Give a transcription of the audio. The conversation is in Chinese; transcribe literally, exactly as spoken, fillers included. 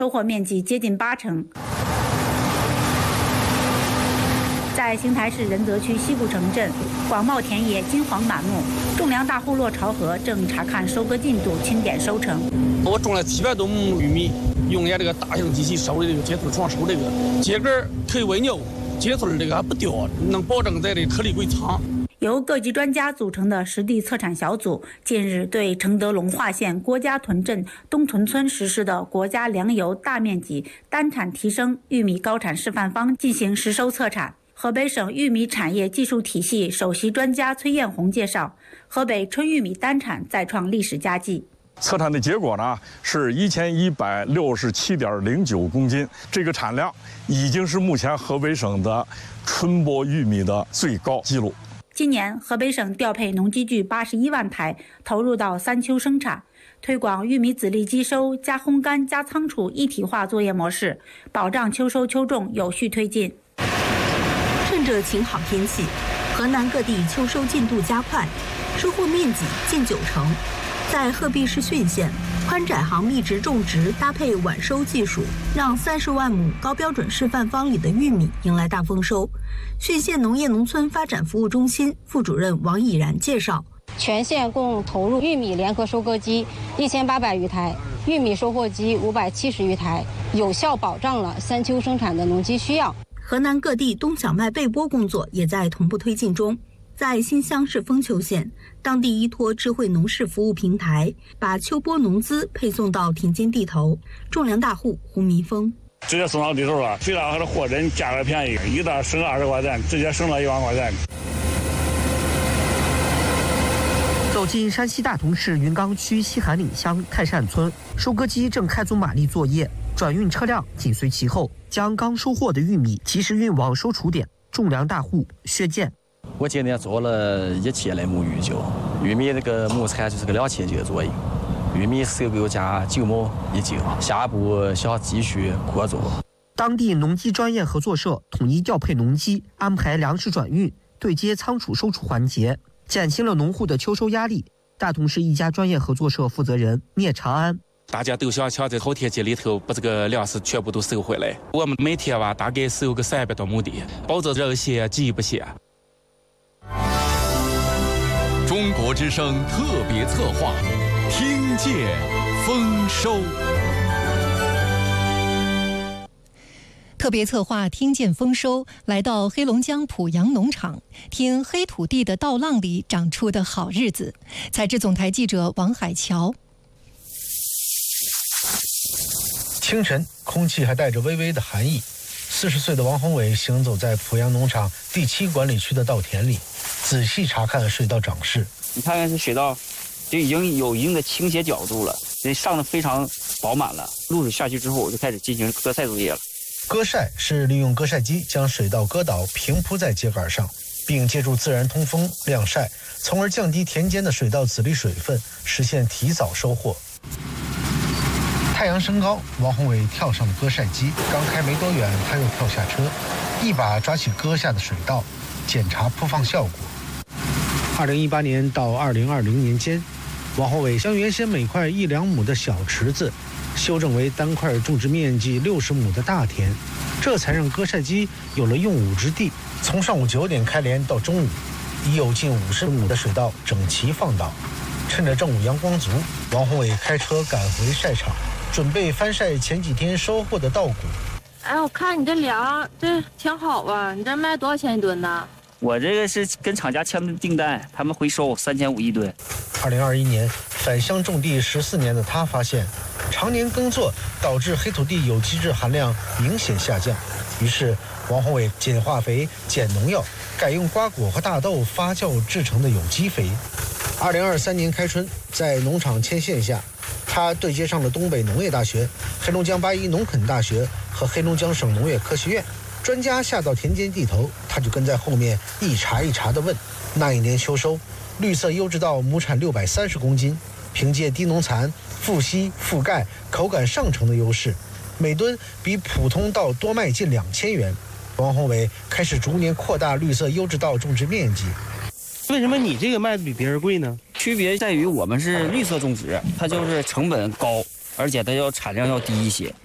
收获面积接近八成。在邢台市仁泽区西部城镇，广袤田野金黄满目，种粮大户骆朝河正查看收割进度，清点收成。 我种了七百多亩玉米，用俺这个大型机器收的这个秸秆床收这个秸秆可以喂牛，秸秆这个还不掉，能保证在这颗粒归仓。 由各级专家组成的实地测产小组近日对承德龙化县郭家屯镇东屯村实施的国家粮油大面积单产提升玉米高产示范方进行实收测产。河北省玉米产业技术体系首席专家崔艳红介绍，河北春玉米单产再创历史佳绩。 测产的结果呢是一千一百六十七点零九公斤，这个产量已经是目前河北省的春播玉米的最高纪录。 今年，河北省调配农机具八十一万台，投入到三秋生产，推广玉米籽粒机收加烘干加仓储一体化作业模式，保障秋收秋种有序推进。 趁着晴好天气，河南各地秋收进度加快，收获面积近九成。在鹤壁市浚县，宽窄行密植种植搭配晚收技术，让三十万亩高标准示范方里的玉米迎来大丰收。浚县农业农村发展服务中心副主任王以然介绍， 全县共投入玉米联合收割机一千八百余台，玉米收获机五百七十余台，有效保障了三秋生产的农机需要。 河南各地冬小麦备播工作也在同步推进中。在新乡市丰丘县，当地依托智慧农事服务平台，把秋播农资配送到田间地头。种粮大户胡民峰， 直接送到地头了，肥料还是货真，价格便宜，一袋省二十块钱，直接省了一万块钱。 走进山西大同市云冈区西韩岭乡泰善村，收割机正开足马力作业，转运车辆紧随其后，将刚收获的玉米及时运往收储点。种粮大户薛建， 我今年做了一千来亩玉酒，玉米那个亩产就是个两千斤左右，玉米收购价九毛一斤，下一步想继续扩做。 当地农机专业合作社统一调配农机，安排粮食转运、对接仓储收储环节，减轻了农户的秋收压力。大同市一家专业合作社负责人聂长安， 大家都想抢在好天气里头把这个粮食全部都收回来。我们每天吧大概收个三百多亩地，保证人闲鸡不闲。 中国之声特别策划，听见丰收。 特别策划听见丰收，来到黑龙江濮阳农场，听黑土地的稻浪里长出的好日子。采制总台记者王海桥。 清晨，空气还带着微微的寒意。四十岁的王宏伟行走在濮阳农场第七管理区的稻田里，仔细查看水稻长势。 你看看这水稻，就已经有一定的倾斜角度了，这上的非常饱满了。露水下去之后，我就开始进行割晒作业了。 割晒是利用割晒机将水稻割倒，平铺在秸秆上，并借助自然通风晾晒，从而降低田间的水稻籽粒水分，实现提早收获。太阳升高，王宏伟跳上了割晒机，刚开没多远，他又跳下车，一把抓起割下的水稻，检查铺放效果。二零一八年到二零二零年间，王宏伟将原先每块一两亩的小池子修正为单块种植面积六十亩的大田，这才让割晒机有了用武之地。从上午九点开镰到中午，已有近五十亩的水稻整齐放倒。趁着正午阳光足，王宏伟开车赶回晒场，准备翻晒前几天收获的稻谷。 哎，我看你这粮这挺好啊，你这卖多少钱一吨呢？ 我这个是跟厂家签的订单，他们回收三千五一吨。 二零二一年返乡种地十四年的他发现，常年耕作导致黑土地有机质含量明显下降，于是王宏伟减化肥、减农药，改用瓜果和大豆发酵制成的有机肥。二零二三年开春，在农场牵线下，他对接上了东北农业大学、黑龙江八一农垦大学和黑龙江省农业科学院。专家下到田间地头，他就跟在后面一茬一茬地问。那一年秋收，绿色优质稻亩产六百三十公斤，凭借低农残、富硒、富钙、口感上乘的优势，每吨比普通稻多卖近两千元。王宏伟开始逐年扩大绿色优质稻种植面积。 为什么你这个卖的比别人贵呢？ 区别在于我们是绿色种植，它就是成本高，而且它要产量要低一些。